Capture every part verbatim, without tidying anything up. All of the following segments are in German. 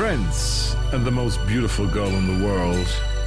Prince and the most beautiful girl in the world.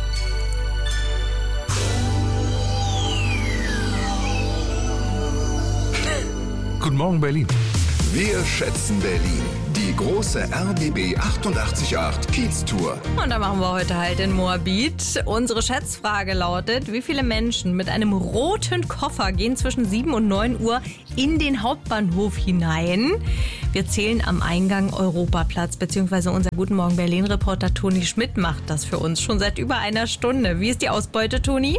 Guten Morgen, Berlin. Wir schätzen Berlin. Die große R B B achtundachtzig Komma acht Kiez-Tour. Und da machen wir heute halt in Moabit. Unsere Schätzfrage lautet, wie viele Menschen mit einem roten Koffer gehen zwischen sieben und neun Uhr in den Hauptbahnhof hinein? Wir zählen am Eingang Europaplatz, beziehungsweise unser Guten Morgen Berlin-Reporter Toni Schmidt macht das für uns schon seit über einer Stunde. Wie ist die Ausbeute, Toni?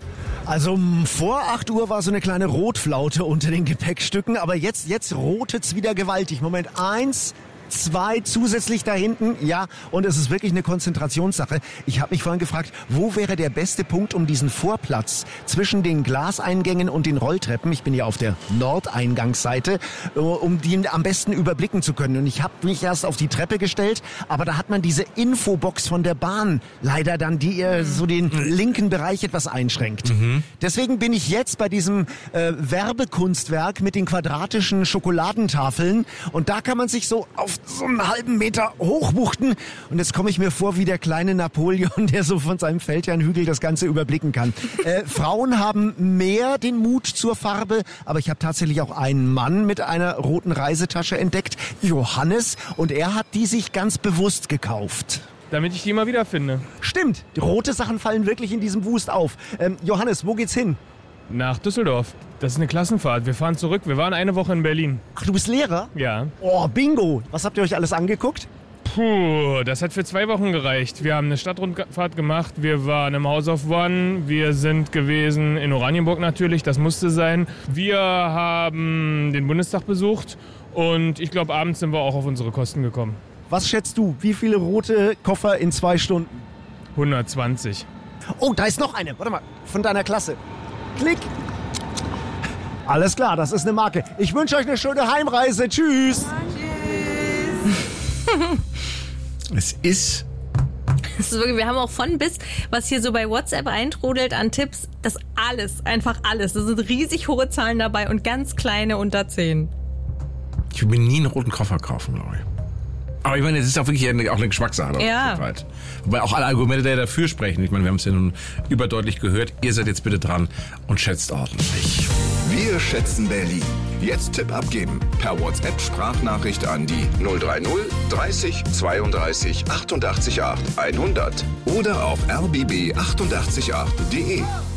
Also vor acht Uhr war so eine kleine Rotflaute unter den Gepäckstücken, aber jetzt, jetzt rotet's wieder gewaltig. Moment, eins, zwei zusätzlich da hinten, ja, und es ist wirklich eine Konzentrationssache. Ich habe mich vorhin gefragt, wo wäre der beste Punkt, um diesen Vorplatz zwischen den Glaseingängen und den Rolltreppen, ich bin ja auf der Nordeingangsseite, um den am besten überblicken zu können. Und ich habe mich erst auf die Treppe gestellt, aber da hat man diese Infobox von der Bahn leider dann, die äh, so den linken Bereich etwas einschränkt. Mhm. Deswegen bin ich jetzt bei diesem äh, Werbekunstwerk mit den quadratischen Schokoladentafeln und da kann man sich so auf so einen halben Meter hochbuchten und jetzt komme ich mir vor wie der kleine Napoleon, der so von seinem Feldherrnhügel das Ganze überblicken kann. Äh, Frauen haben mehr den Mut zur Farbe, aber ich habe tatsächlich auch einen Mann mit einer roten Reisetasche entdeckt, Johannes, und er hat die sich ganz bewusst gekauft. Damit ich die immer wieder finde. Stimmt, die rote Sachen fallen wirklich in diesem Wust auf. Ähm, Johannes, wo geht's hin? Nach Düsseldorf. Das ist eine Klassenfahrt. Wir fahren zurück. Wir waren eine Woche in Berlin. Ach, du bist Lehrer? Ja. Oh, bingo. Was habt ihr euch alles angeguckt? Puh, das hat für zwei Wochen gereicht. Wir haben eine Stadtrundfahrt gemacht. Wir waren im House of One. Wir sind gewesen in Oranienburg natürlich. Das musste sein. Wir haben den Bundestag besucht. Und ich glaube, abends sind wir auch auf unsere Kosten gekommen. Was schätzt du? Wie viele rote Koffer in zwei Stunden? hundertzwanzig. Oh, da ist noch eine. Warte mal, von deiner Klasse. Klick. Alles klar, das ist eine Marke. Ich wünsche euch eine schöne Heimreise. Tschüss. Es ist... Das ist wirklich, wir haben auch von bis, was hier so bei WhatsApp eintrudelt an Tipps, das alles, einfach alles. Da sind riesig hohe Zahlen dabei und ganz kleine unter zehn. Ich will mir nie einen roten Koffer kaufen, glaube ich. Aber ich meine, es ist auch wirklich eine, auch eine Geschmackssache. Ja. Wobei auch alle Argumente, die dafür sprechen. Ich meine, wir haben es ja nun überdeutlich gehört. Ihr seid jetzt bitte dran und schätzt ordentlich. Wir schätzen Berlin. Jetzt Tipp abgeben. Per WhatsApp-Sprachnachricht an die null drei null dreißig zweiunddreißig achtundachtzig acht hundert oder auf r b b achtundachtzig acht punkt d e.